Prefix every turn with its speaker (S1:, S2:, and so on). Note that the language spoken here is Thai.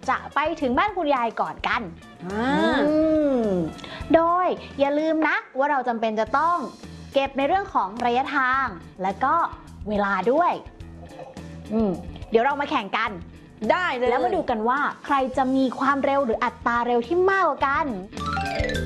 S1: จะไปถึงบ้านคุณยายก่อนกันโดยอย่าลืมนะว่าเราจำเป็นจะต้องเก็บในเรื่องของระยะทางและก็เวลาด้วยเดี๋ยวเรามาแข่งกัน
S2: ได้เลย
S1: แล้วมาดูกันว่าใครจะมีความเร็วหรืออัตราเร็วที่มากกว่ากัน